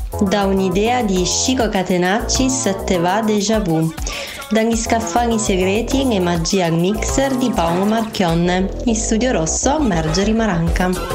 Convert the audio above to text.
Da un'idea di Chico Catenacci te va déjà vu. Dagli scaffali segreti e magia al mixer di Paolo Marchionne. In studio rosso Margherita Maranca.